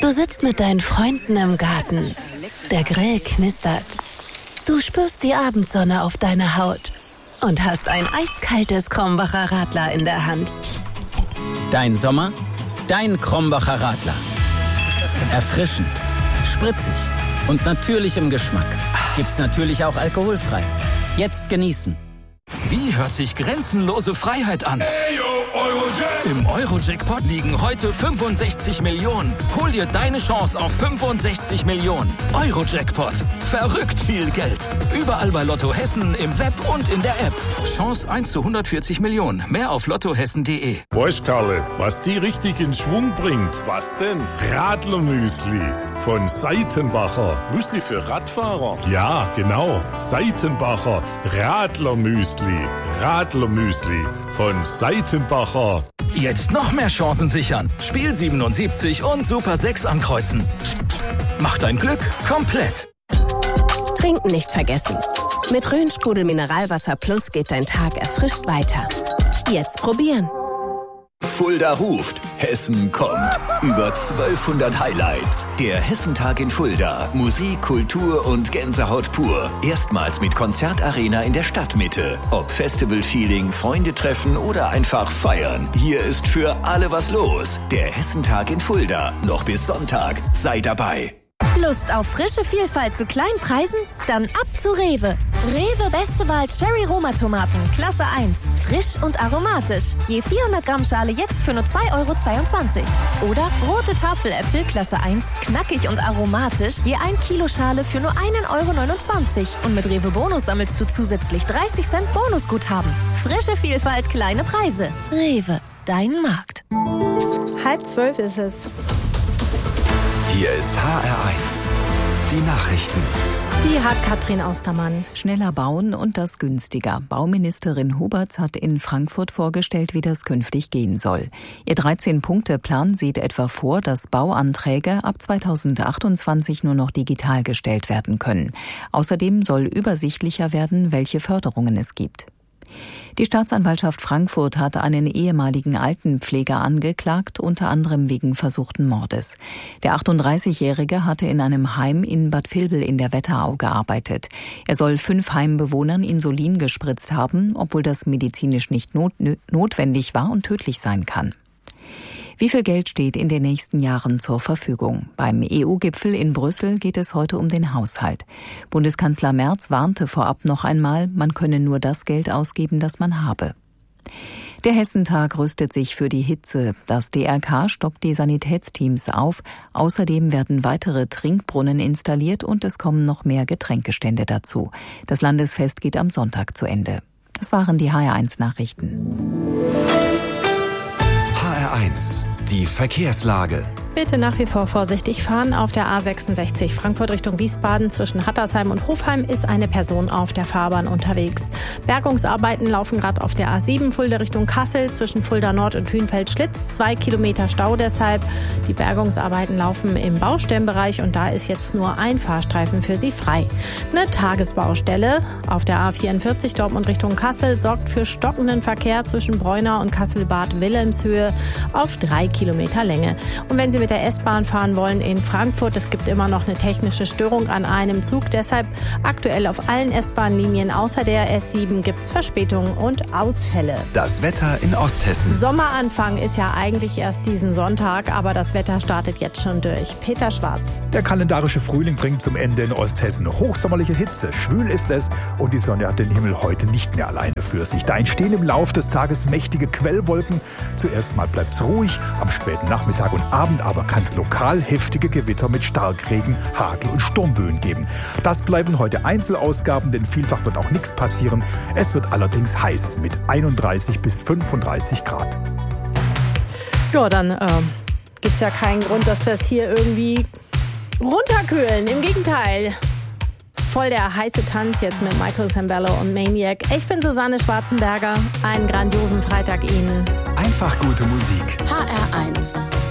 Du sitzt mit deinen Freunden im Garten. Der Grill knistert. Du spürst die Abendsonne auf deiner Haut und hast ein eiskaltes Krombacher Radler in der Hand. Dein Sommer, dein Krombacher Radler. Erfrischend, spritzig und natürlich im Geschmack. Gibt's natürlich auch alkoholfrei. Jetzt genießen. Wie hört sich grenzenlose Freiheit an? Im Euro-Jackpot liegen heute 65 Millionen. Hol dir deine Chance auf 65 Millionen. Euro-Jackpot. Verrückt viel Geld. Überall bei Lotto Hessen, im Web und in der App. Chance 1 zu 140 Millionen. Mehr auf lottohessen.de. Weißt, Karle, was die richtig in Schwung bringt? Was denn? Radlermüsli von Seitenbacher. Müsli für Radfahrer? Ja, genau. Seitenbacher Radlermüsli. Radlermüsli von Seitenbacher. Jetzt noch mehr Chancen sichern. Spiel 77 und Super 6 ankreuzen. Mach dein Glück komplett. Trinken nicht vergessen. Mit Rhön-Sprudel Mineralwasser Plus geht dein Tag erfrischt weiter. Jetzt probieren. Fulda ruft, Hessen kommt. Über 1200 Highlights. Der Hessentag in Fulda. Musik, Kultur und Gänsehaut pur. Erstmals mit Konzertarena in der Stadtmitte. Ob Festival-Feeling, Freunde treffen oder einfach feiern. Hier ist für alle was los. Der Hessentag in Fulda. Noch bis Sonntag. Sei dabei. Lust auf frische Vielfalt zu kleinen Preisen? Dann ab zu Rewe. Rewe beste Wahl Cherry Roma Tomaten, Klasse 1. Frisch und aromatisch. Je 400 Gramm Schale jetzt für nur 2,22 €. Oder rote Tafeläpfel, Klasse 1. Knackig und aromatisch. Je 1 Kilo Schale für nur 1,29 €. Und mit Rewe Bonus sammelst du zusätzlich 30 Cent Bonusguthaben. Frische Vielfalt, kleine Preise. Rewe, dein Markt. 11:30 ist es. Hier ist HR1. Die Nachrichten. Die hat Katrin Austermann. Schneller bauen und das günstiger. Bauministerin Huberts hat in Frankfurt vorgestellt, wie das künftig gehen soll. Ihr 13-Punkte-Plan sieht etwa vor, dass Bauanträge ab 2028 nur noch digital gestellt werden können. Außerdem soll übersichtlicher werden, welche Förderungen es gibt. Die Staatsanwaltschaft Frankfurt hat einen ehemaligen Altenpfleger angeklagt, unter anderem wegen versuchten Mordes. Der 38-Jährige hatte in einem Heim in Bad Vilbel in der Wetterau gearbeitet. Er soll 5 Heimbewohnern Insulin gespritzt haben, obwohl das medizinisch nicht notwendig war und tödlich sein kann. Wie viel Geld steht in den nächsten Jahren zur Verfügung? Beim EU-Gipfel in Brüssel geht es heute um den Haushalt. Bundeskanzler Merz warnte vorab noch einmal, man könne nur das Geld ausgeben, das man habe. Der Hessentag rüstet sich für die Hitze. Das DRK stockt die Sanitätsteams auf. Außerdem werden weitere Trinkbrunnen installiert und es kommen noch mehr Getränkestände dazu. Das Landesfest geht am Sonntag zu Ende. Das waren die HR1-Nachrichten. HR1, die Verkehrslage. Bitte nach wie vor vorsichtig fahren. Auf der A66 Frankfurt Richtung Wiesbaden zwischen Hattersheim und Hofheim ist eine Person auf der Fahrbahn unterwegs. Bergungsarbeiten laufen gerade auf der A7 Fulda Richtung Kassel zwischen Fulda Nord und Hünfeld-Schlitz. 2 Kilometer Stau deshalb. Die Bergungsarbeiten laufen im Baustellenbereich und da ist jetzt nur ein Fahrstreifen für Sie frei. Eine Tagesbaustelle auf der A44 Dortmund Richtung Kassel sorgt für stockenden Verkehr zwischen Bräunau und Kassel-Bad Wilhelmshöhe auf 3 Kilometer Länge. Und wenn Sie mit der S-Bahn fahren wollen in Frankfurt. Es gibt immer noch eine technische Störung an einem Zug. Deshalb aktuell auf allen S-Bahn-Linien außer der S7 gibt es Verspätungen und Ausfälle. Das Wetter in Osthessen. Sommeranfang ist ja eigentlich erst diesen Sonntag, aber das Wetter startet jetzt schon durch. Peter Schwarz. Der kalendarische Frühling bringt zum Ende in Osthessen hochsommerliche Hitze. Schwül ist es und die Sonne hat den Himmel heute nicht mehr alleine für sich. Da entstehen im Lauf des Tages mächtige Quellwolken. Zuerst mal bleibt es ruhig, am späten Nachmittag und Abend aber kann es lokal heftige Gewitter mit Starkregen, Hagel und Sturmböen geben. Das bleiben heute Einzelausgaben, denn vielfach wird auch nichts passieren. Es wird allerdings heiß mit 31 bis 35 Grad. Ja, dann gibt es ja keinen Grund, dass wir es hier irgendwie runterkühlen. Im Gegenteil. Voll der heiße Tanz jetzt mit Michael Sembello und Maniac. Ich bin Susanne Schwarzenberger. Einen grandiosen Freitag Ihnen. Einfach gute Musik. HR1.